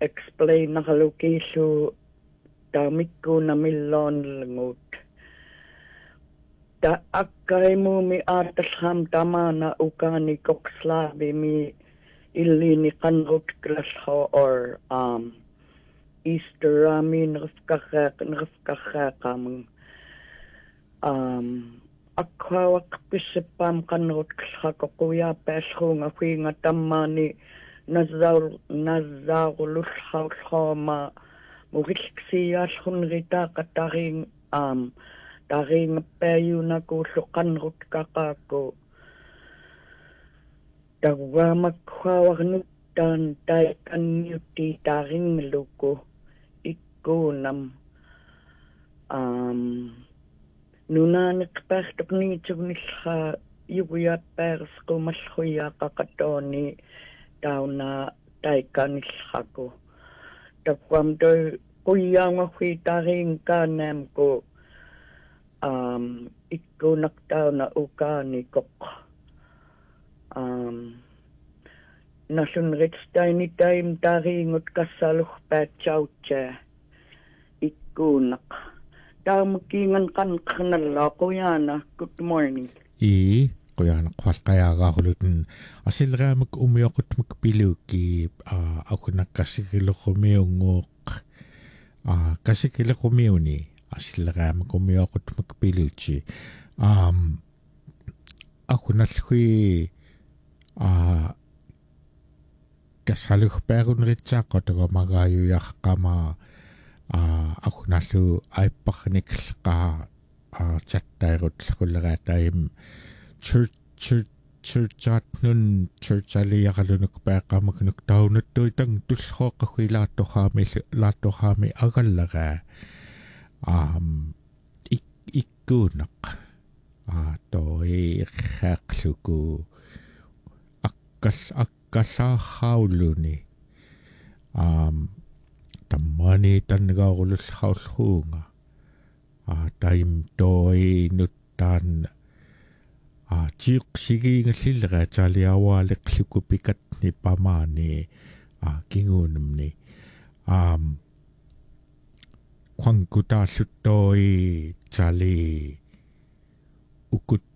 explain nakalukisu tamikku na millon langut. Da akkay mo mi artas ham tamana ukani kokslabi mi illi ni kanrut klasho or Easter rami nrifkakha kamang akawak pisipam kanrut klako kuya pesho nga nga tamani nazarulus hausma muriksi hunrita kataring taring payu na kusukan rut kakako dawa makwawak nutan tay kanyuti taring meluko iko nam nunanik pertok ni chugnisha yuya pers ko mashoya kakatoni daw na tay kanishako dakwam do kuya ngakwi taring kanem ko iko naktaw na ukani kok nasunrits tiny time taringot kasaluh pachauche iko nak daw makingan kan kanala kuyana. Good morning. Kuyana kwal kaya gakulutun asilra umiyokut magpiluki ako nakasikilo kumiyongok kasikilo kumiyoni asilra umiyokut magpiluchi ako nalhui kasaluh perun ritsa ko tago magayo yak kama ako nalu ay paknikl ka chattayrot lakulaka tayo churchat nun churchali yakalunok pa ka magnuktaw na to itang tusho kakoy lato kami agalaga ikunak to kakluko akasahawlo ni tamani tanagawulus haushunga taim toy nutan chik sige ngasilga chaliawa leklukupikat ni pamani kingunum ni kwangkuta sutoy chali ukut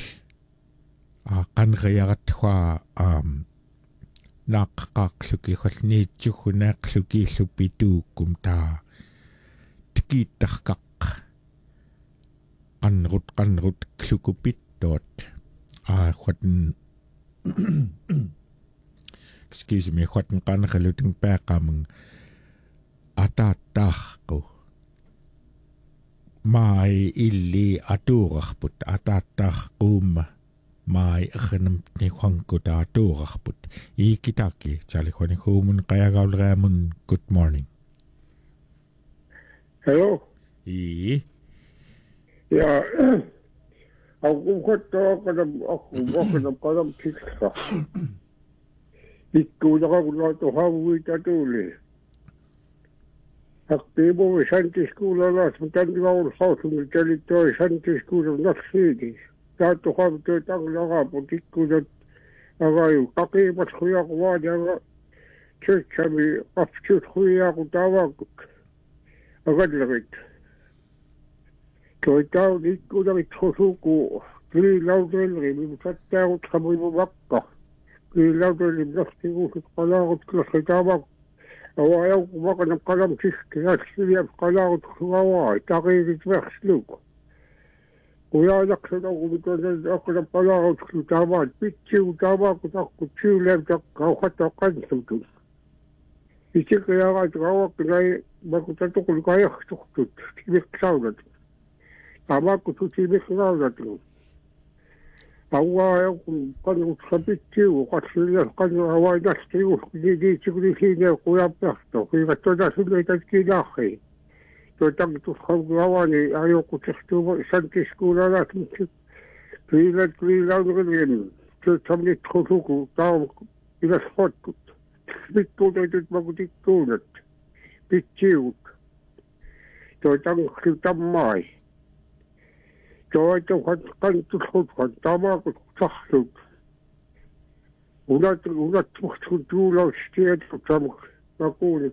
kan kayagat kwa nakakakluki khasni chukhunaakluki lupitu kumta tikitakak kanrut klukupitot khwatan excuse me khwatan kan khaluting pakamang atatako mai illi aturahput atatahkum mai akhanam ni khwangkuta aturahput ikitaki chalikhwani khumun qayagaulramun. Good morning. Hello. Ja, aku kadam tiksa. Ikku nakakulaa havuita tuli. Aktiivo santiskuulalas, mutta gaul hausumil telittoi santiskuulal naksiidis. Taattu havitoi tanglagaput ikkuudat agaju kakiipas hujaku vaadjaga tšetšami kapsut hujaku tavakut. Agadlagit. Toi taun ikkuudavit hosuku kliilaudelri, minun sattaakut hamuimu vakka. Kliilaudelri naksikuusut kalakut klasai tavakut. Ajaku vakanam kalam siski, jätsiliäp kalakut huavaa, takiirit vähsluku. Kun jaksan kun akkurat palaukselu tavat, pitsiu tavakut akku tsyylem takkaa hata kansutun. Itsekä jagat kauakki näin, vakuutan tukun kajahtuhtut, timik saunat. Tamakku timik saunatun. Aua joku kannutsa pitsiu, katsilias kannua vain tästä juuri, niin kun siinä kujan pähto, kuinka sinne kinahei. Tuo tankitushaukuvani ajoku tehtuu santiskuulalat, mutta kliilaudelin, samnit hosuku, taun ilas hotkut. Mittuutetut makutikkuunet, pitsiut. Tuo tankki tammai. Tuo kantushutkan, tamakut sahtut. Unat tuhtun tuulaustiet, mä kuulin